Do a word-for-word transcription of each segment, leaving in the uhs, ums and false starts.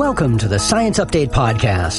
Welcome to the Science Update Podcast.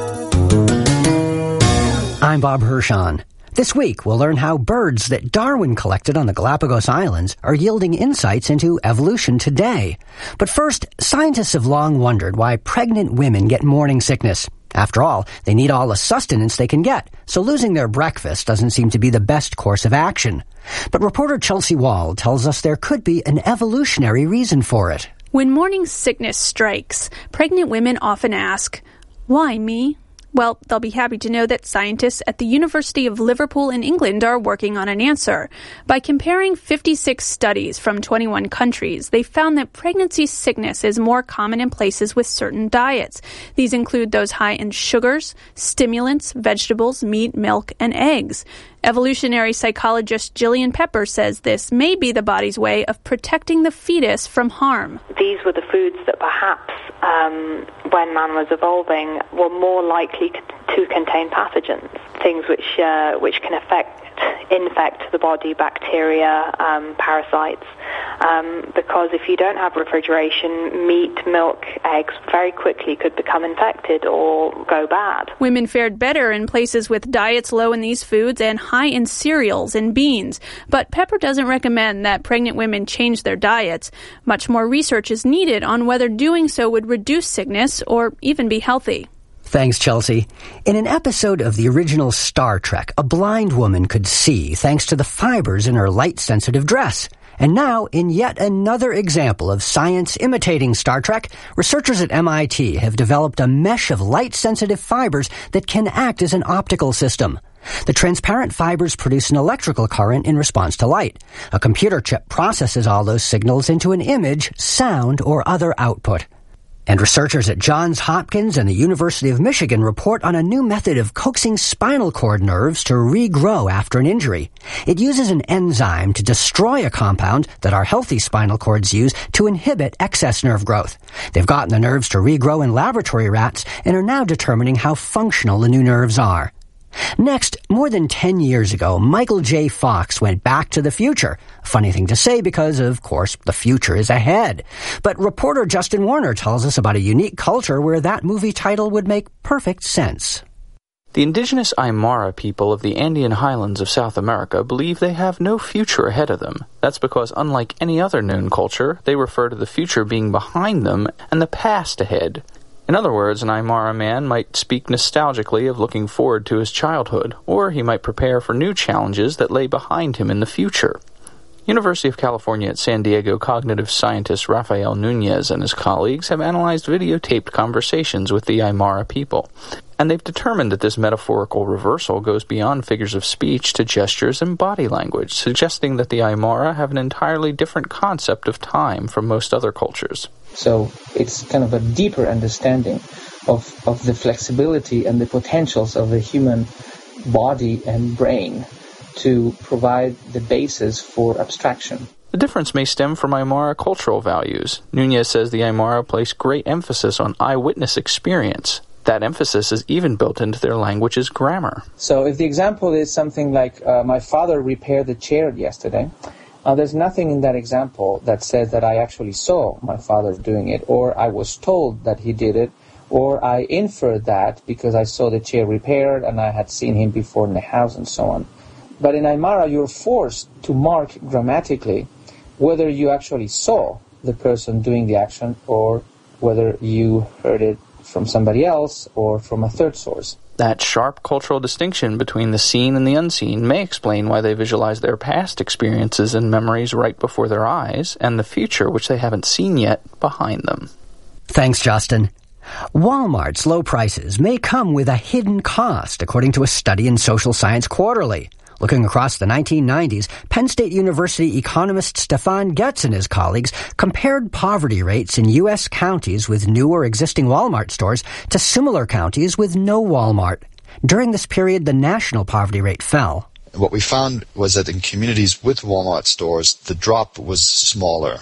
I'm Bob Hirschon. This week, we'll learn how birds that Darwin collected on the Galapagos Islands are yielding insights into evolution today. But first, scientists have long wondered why pregnant women get morning sickness. After all, they need all the sustenance they can get, so losing their breakfast doesn't seem to be the best course of action. But reporter Chelsea Wald tells us there could be an evolutionary reason for it. When morning sickness strikes, pregnant women often ask, "Why me?" Well, they'll be happy to know that scientists at the University of Liverpool in England are working on an answer. By comparing fifty-six studies from twenty-one countries, they found that pregnancy sickness is more common in places with certain diets. These include those high in sugars, stimulants, vegetables, meat, milk, and eggs. Evolutionary psychologist Gillian Pepper says this may be the body's way of protecting the fetus from harm. These were the foods that perhaps, um, when man was evolving, were more likely to contain pathogens, things which uh, which can affect, infect the body, bacteria, um, parasites. Um, because if you don't have refrigeration, meat, milk, eggs very quickly could become infected or go bad. Women fared better in places with diets low in these foods and high in cereals and beans. But Pepper doesn't recommend that pregnant women change their diets. Much more research is needed on whether doing so would reduce sickness or even be healthy. Thanks, Chelsea. In an episode of the original Star Trek, a blind woman could see thanks to the fibers in her light-sensitive dress. And now, in yet another example of science imitating Star Trek, researchers at M I T have developed a mesh of light-sensitive fibers that can act as an optical system. The transparent fibers produce an electrical current in response to light. A computer chip processes all those signals into an image, sound, or other output. And researchers at Johns Hopkins and the University of Michigan report on a new method of coaxing spinal cord nerves to regrow after an injury. It uses an enzyme to destroy a compound that our healthy spinal cords use to inhibit excess nerve growth. They've gotten the nerves to regrow in laboratory rats and are now determining how functional the new nerves are. Next, more than ten years ago, Michael J. Fox went back to the future. A funny thing to say because, of course, the future is ahead. But reporter Justin Warner tells us about a unique culture where that movie title would make perfect sense. The indigenous Aymara people of the Andean highlands of South America believe they have no future ahead of them. That's because, unlike any other known culture, they refer to the future being behind them and the past ahead. In other words, an Aymara man might speak nostalgically of looking forward to his childhood, or he might prepare for new challenges that lay behind him in the future. University of California at San Diego cognitive scientist Rafael Nunez and his colleagues have analyzed videotaped conversations with the Aymara people, and they've determined that this metaphorical reversal goes beyond figures of speech to gestures and body language, suggesting that the Aymara have an entirely different concept of time from most other cultures. So it's kind of a deeper understanding of, of the flexibility and the potentials of the human body and brain to provide the basis for abstraction. The difference may stem from Aymara cultural values. Nunez says the Aymara place great emphasis on eyewitness experience. That emphasis is even built into their language's grammar. So if the example is something like, uh, my father repaired the chair yesterday, Uh, there's nothing in that example that says that I actually saw my father doing it, or I was told that he did it, or I inferred that because I saw the chair repaired and I had seen him before in the house and so on. But in Aymara, you're forced to mark grammatically whether you actually saw the person doing the action or whether you heard it from somebody else or from a third source. That sharp cultural distinction between the seen and the unseen may explain why they visualize their past experiences and memories right before their eyes, and the future, which they haven't seen yet, behind them. Thanks, Justin. Walmart's low prices may come with a hidden cost, according to a study in Social Science Quarterly. Looking across the nineteen nineties, Penn State University economist Stefan Getz and his colleagues compared poverty rates in U S counties with new or existing Walmart stores to similar counties with no Walmart. During this period, the national poverty rate fell. What we found was that in communities with Walmart stores, the drop was smaller.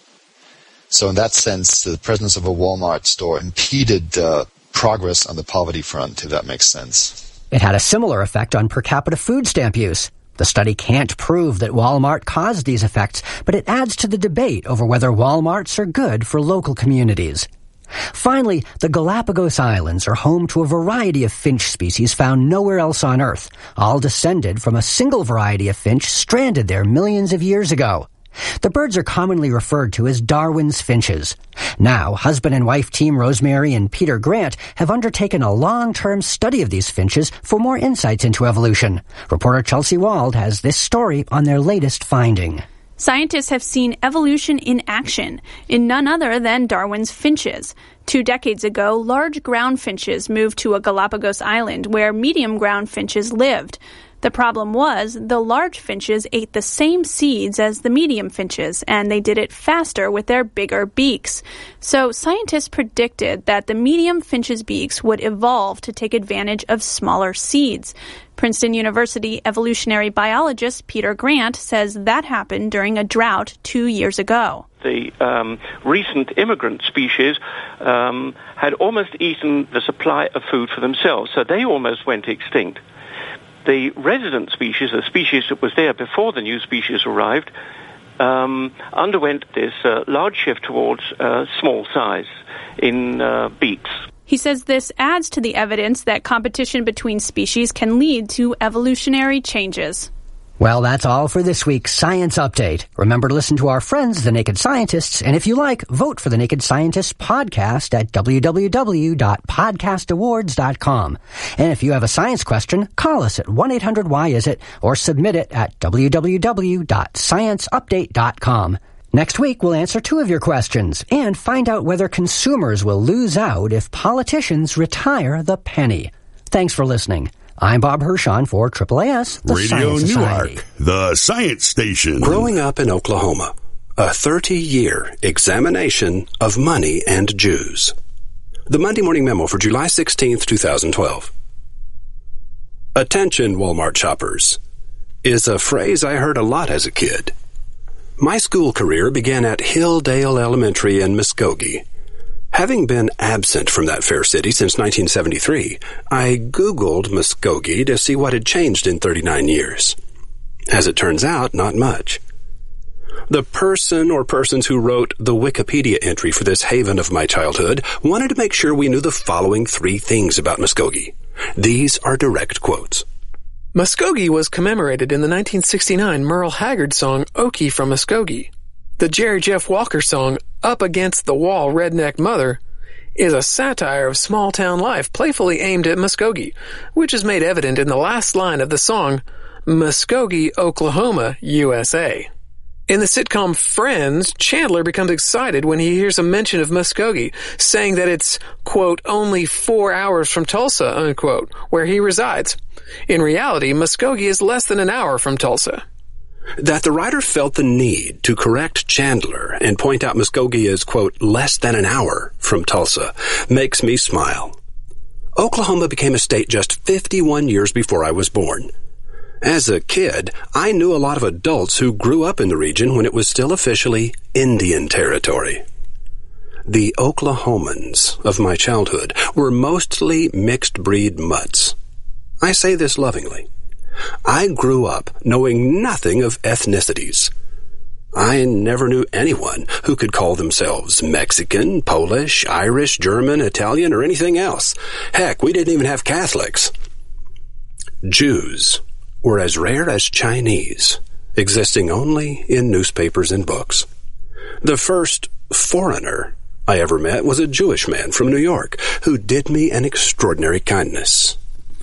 So in that sense, the presence of a Walmart store impeded uh, progress on the poverty front, if that makes sense. It had a similar effect on per capita food stamp use. The study can't prove that Walmart caused these effects, but it adds to the debate over whether Walmarts are good for local communities. Finally, the Galapagos Islands are home to a variety of finch species found nowhere else on Earth, all descended from a single variety of finch stranded there millions of years ago. The birds are commonly referred to as Darwin's finches. Now, husband and wife team Rosemary and Peter Grant have undertaken a long-term study of these finches for more insights into evolution. Reporter Chelsea Wald has this story on their latest finding. Scientists have seen evolution in action in none other than Darwin's finches. Two decades ago, large ground finches moved to a Galapagos island where medium ground finches lived. The problem was the large finches ate the same seeds as the medium finches, and they did it faster with their bigger beaks. So scientists predicted that the medium finches' beaks would evolve to take advantage of smaller seeds. Princeton University evolutionary biologist Peter Grant says that happened during a drought two years ago. The um, recent immigrant species um, had almost eaten the supply of food for themselves, so they almost went extinct. The resident species, the species that was there before the new species arrived, um, underwent this uh, large shift towards uh, small size in uh, beaks. He says this adds to the evidence that competition between species can lead to evolutionary changes. Well, that's all for this week's Science Update. Remember to listen to our friends, The Naked Scientists, and if you like, vote for The Naked Scientists podcast at w w w dot podcast awards dot com. And if you have a science question, call us at one eight hundred why is it or submit it at w w w dot science update dot com. Next week, we'll answer two of your questions and find out whether consumers will lose out if politicians retire the penny. Thanks for listening. I'm Bob Hirschon for triple A S, the Radio Science Society. Newark, the Science Station. Growing up in Oklahoma, a thirty-year examination of money and Jews. The Monday Morning Memo for July sixteenth, twenty twelve. Attention, Walmart shoppers, is a phrase I heard a lot as a kid. My school career began at Hilldale Elementary in Muskogee. Having been absent from that fair city since nineteen seventy-three, I Googled Muskogee to see what had changed in thirty-nine years. As it turns out, not much. The person or persons who wrote the Wikipedia entry for this haven of my childhood wanted to make sure we knew the following three things about Muskogee. These are direct quotes. Muskogee was commemorated in the nineteen sixty-nine Merle Haggard song Okie from Muskogee. The Jerry Jeff Walker song, Up Against the Wall, Redneck Mother, is a satire of small-town life playfully aimed at Muskogee, which is made evident in the last line of the song, Muskogee, Oklahoma, U S A. In the sitcom Friends, Chandler becomes excited when he hears a mention of Muskogee, saying that it's, quote, only four hours from Tulsa, unquote, where he resides. In reality, Muskogee is less than an hour from Tulsa. That the writer felt the need to correct Chandler and point out Muskogee is, quote, less than an hour from Tulsa makes me smile. Oklahoma became a state just fifty-one years before I was born. As a kid, I knew a lot of adults who grew up in the region when it was still officially Indian Territory. The Oklahomans of my childhood were mostly mixed-breed mutts. I say this lovingly. I grew up knowing nothing of ethnicities. I never knew anyone who could call themselves Mexican, Polish, Irish, German, Italian, or anything else. Heck, we didn't even have Catholics. Jews were as rare as Chinese, existing only in newspapers and books. The first foreigner I ever met was a Jewish man from New York who did me an extraordinary kindness.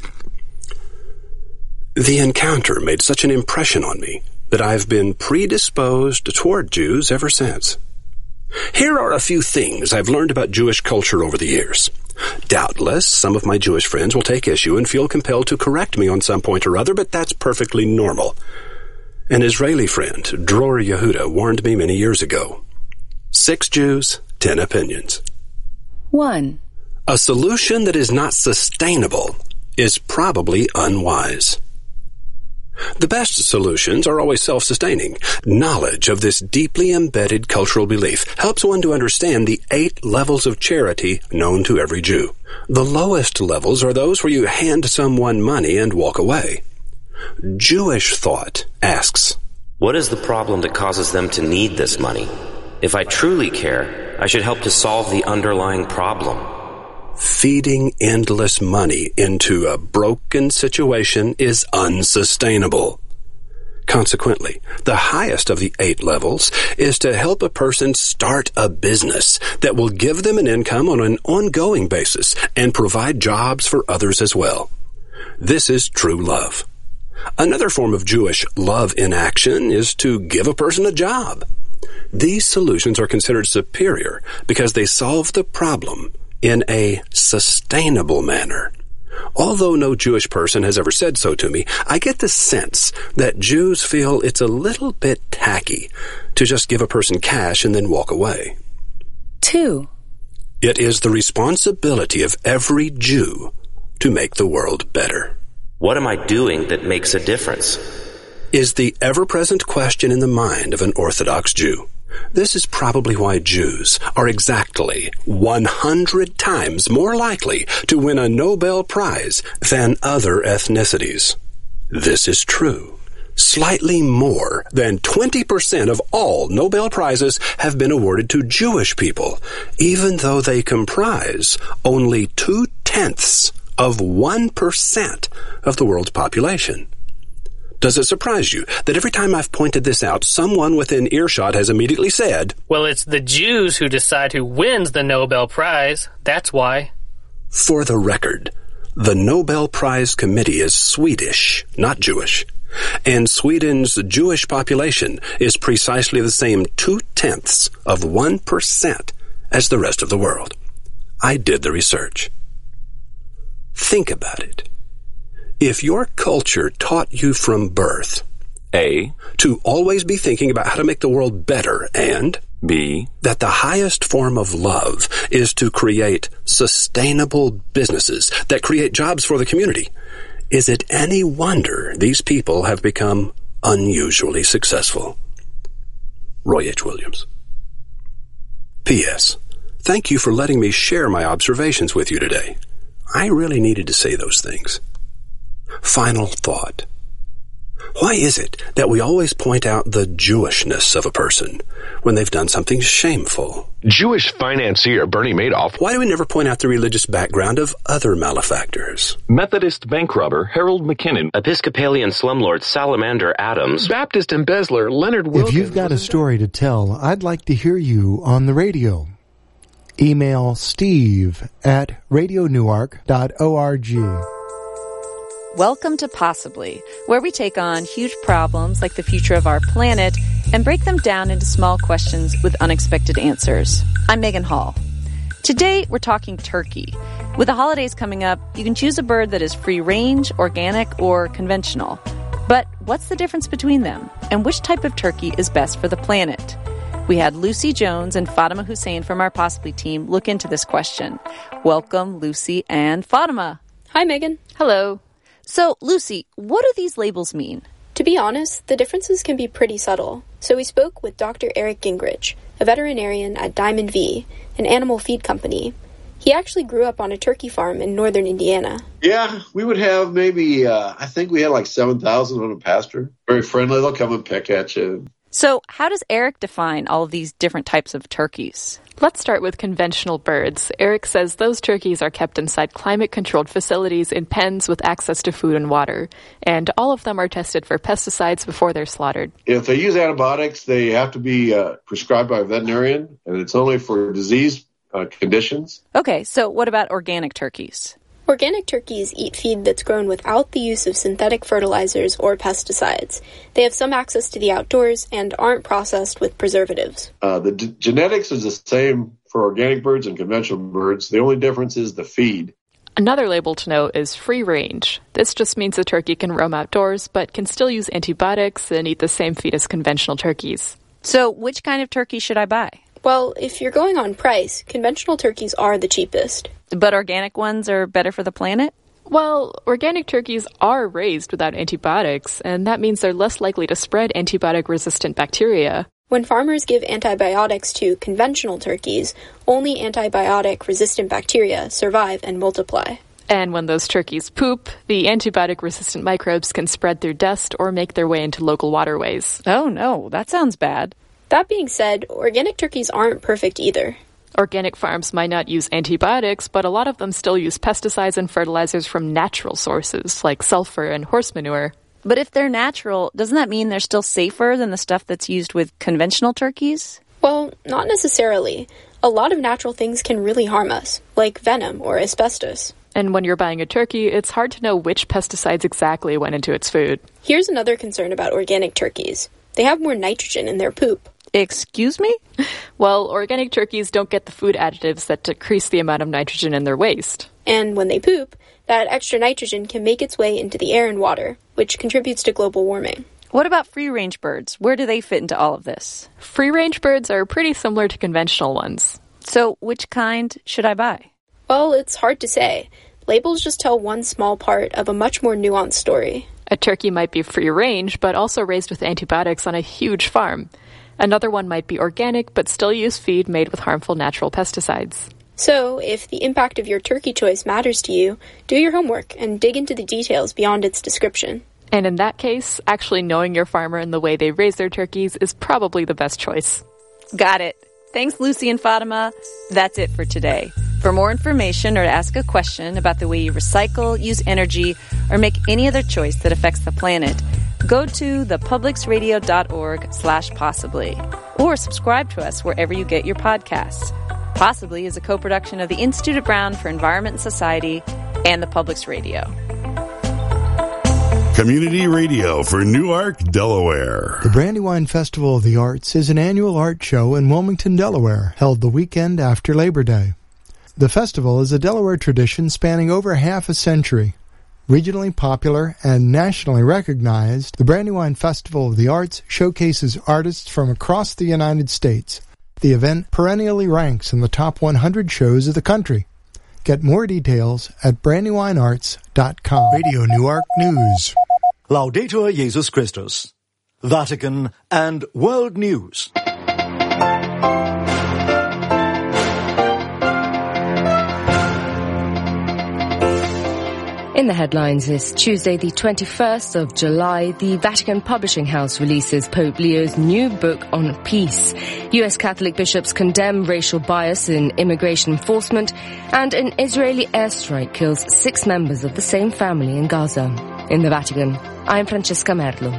The encounter made such an impression on me that I've been predisposed toward Jews ever since. Here are a few things I've learned about Jewish culture over the years. Doubtless, some of my Jewish friends will take issue and feel compelled to correct me on some point or other, but that's perfectly normal. An Israeli friend, Dror Yehuda, warned me many years ago. Six Jews, ten opinions. One. A solution that is not sustainable is probably unwise. The best solutions are always self-sustaining. Knowledge of this deeply embedded cultural belief helps one to understand the eight levels of charity known to every Jew. The lowest levels are those where you hand someone money and walk away. Jewish thought asks, what is the problem that causes them to need this money? If I truly care, I should help to solve the underlying problem. Feeding endless money into a broken situation is unsustainable. Consequently, the highest of the eight levels is to help a person start a business that will give them an income on an ongoing basis and provide jobs for others as well. This is true love. Another form of Jewish love in action is to give a person a job. These solutions are considered superior because they solve the problem in a sustainable manner. Although no Jewish person has ever said so to me, I get the sense that Jews feel it's a little bit tacky to just give a person cash and then walk away. Two. It is the responsibility of every Jew to make the world better. What am I doing that makes a difference? Is the ever-present question in the mind of an Orthodox Jew. This is probably why Jews are exactly one hundred times more likely to win a Nobel Prize than other ethnicities. This is true. Slightly more than twenty percent of all Nobel Prizes have been awarded to Jewish people, even though they comprise only two-tenths of one percent of the world's population. Does it surprise you that every time I've pointed this out, someone within earshot has immediately said, "Well, it's the Jews who decide who wins the Nobel Prize. That's why." For the record, the Nobel Prize Committee is Swedish, not Jewish. And Sweden's Jewish population is precisely the same two-tenths of one percent as the rest of the world. I did the research. Think about it. If your culture taught you from birth, A, to always be thinking about how to make the world better, and B, that the highest form of love is to create sustainable businesses that create jobs for the community, is it any wonder these people have become unusually successful? Roy H. Williams. P S. Thank you for letting me share my observations with you today. I really needed to say those things. Final thought. Why is it that we always point out the Jewishness of a person when they've done something shameful? Jewish financier Bernie Madoff. Why do we never point out the religious background of other malefactors? Methodist bank robber Harold McKinnon. Episcopalian slumlord Salamander Adams. Baptist embezzler Leonard Wilkins. If you've got a story to tell, I'd like to hear you on the radio. Email steve at radio newark dot org. Welcome to Possibly, where we take on huge problems like the future of our planet and break them down into small questions with unexpected answers. I'm Megan Hall. Today, we're talking turkey. With the holidays coming up, you can choose a bird that is free-range, organic, or conventional. But what's the difference between them? And which type of turkey is best for the planet? We had Lucy Jones and Fatima Hussein from our Possibly team look into this question. Welcome, Lucy and Fatima. Hi, Megan. Hello. So, Lucy, what do these labels mean? To be honest, the differences can be pretty subtle. So we spoke with Doctor Eric Gingrich, a veterinarian at Diamond V, an animal feed company. He actually grew up on a turkey farm in northern Indiana. Yeah, we would have maybe, uh, I think we had like seven thousand on a pasture. Very friendly. They'll come and peck at you. So how does Eric define all of these different types of turkeys? Let's start with conventional birds. Eric says those turkeys are kept inside climate-controlled facilities in pens with access to food and water, and all of them are tested for pesticides before they're slaughtered. If they use antibiotics, they have to be uh, prescribed by a veterinarian, and it's only for disease uh, conditions. Okay, so what about organic turkeys? Organic turkeys eat feed that's grown without the use of synthetic fertilizers or pesticides. They have some access to the outdoors and aren't processed with preservatives. Uh, the d- genetics is the same for organic birds and conventional birds. The only difference is the feed. Another label to note is free range. This just means the turkey can roam outdoors, but can still use antibiotics and eat the same feed as conventional turkeys. So which kind of turkey should I buy? Well, if you're going on price, conventional turkeys are the cheapest. But organic ones are better for the planet? Well, organic turkeys are raised without antibiotics, and that means they're less likely to spread antibiotic-resistant bacteria. When farmers give antibiotics to conventional turkeys, only antibiotic-resistant bacteria survive and multiply. And when those turkeys poop, the antibiotic-resistant microbes can spread through dust or make their way into local waterways. Oh no, that sounds bad. That being said, organic turkeys aren't perfect either. Organic farms might not use antibiotics, but a lot of them still use pesticides and fertilizers from natural sources, like sulfur and horse manure. But if they're natural, doesn't that mean they're still safer than the stuff that's used with conventional turkeys? Well, not necessarily. A lot of natural things can really harm us, like venom or asbestos. And when you're buying a turkey, it's hard to know which pesticides exactly went into its food. Here's another concern about organic turkeys. They have more nitrogen in their poop. Excuse me? Well, organic turkeys don't get the food additives that decrease the amount of nitrogen in their waste. And when they poop, that extra nitrogen can make its way into the air and water, which contributes to global warming. What about free-range birds? Where do they fit into all of this? Free-range birds are pretty similar to conventional ones. So which kind should I buy? Well, it's hard to say. Labels just tell one small part of a much more nuanced story. A turkey might be free-range, but also raised with antibiotics on a huge farm. Another one might be organic, but still use feed made with harmful natural pesticides. So, if the impact of your turkey choice matters to you, do your homework and dig into the details beyond its description. And in that case, actually knowing your farmer and the way they raise their turkeys is probably the best choice. Got it. Thanks, Lucy and Fatima. That's it for today. For more information or to ask a question about the way you recycle, use energy, or make any other choice that affects the planet, go to thepublicsradio.org slash possibly, or subscribe to us wherever you get your podcasts. Possibly is a co-production of the Institute at Brown for Environment and Society and the Publics Radio. Community radio for Newark, Delaware. The Brandywine Festival of the Arts is an annual art show in Wilmington, Delaware, held the weekend after Labor Day. The festival is a Delaware tradition spanning over half a century. Regionally popular and nationally recognized, the Brandywine Festival of the Arts showcases artists from across the United States. The event perennially ranks in the top one hundred shows of the country. Get more details at brandywine arts dot com. Radio Newark News. Laudetur Jesus Christus. Vatican and World News. In the headlines this Tuesday, the twenty-first of July, the Vatican Publishing House releases Pope Leo's new book on peace. U S Catholic bishops condemn racial bias in immigration enforcement, and an Israeli airstrike kills six members of the same family in Gaza. In the Vatican, I'm Francesca Merlo.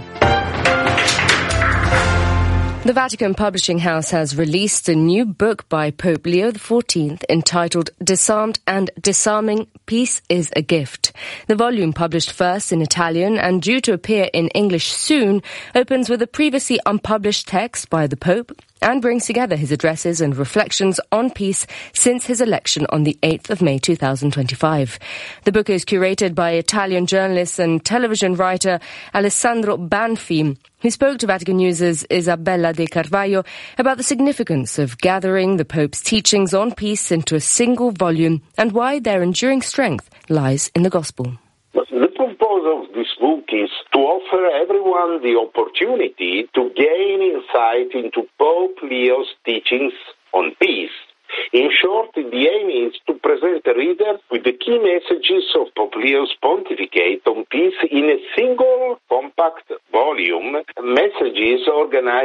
The Vatican Publishing House has released a new book by Pope Leo the fourteenth entitled Disarmed and Disarming, Peace is a Gift. The volume, published first in Italian and due to appear in English soon, opens with a previously unpublished text by the Pope and brings together his addresses and reflections on peace since his election on the eighth of May two thousand twenty-five. The book is curated by Italian journalist and television writer Alessandro Banfi, who spoke to Vatican News' Isabella De Carvalho about the significance of gathering the Pope's teachings on peace into a single volume and why their enduring strength lies in the Gospel. The purpose of this book is to offer everyone the opportunity to gain insight into Pope Leo's teachings on peace. In short, the aim is to present the reader with the key messages of Pope Leo's pontificate on peace in a single compact volume, messages organized